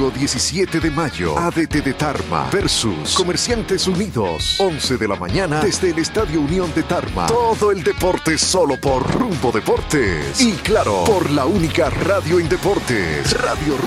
Sábado 17 de mayo, ADT de Tarma versus Comerciantes Unidos. 11 de la mañana desde el Estadio Unión de Tarma. Todo el deporte solo por Rumbo Deportes. Y claro, por la única radio en deportes, Radio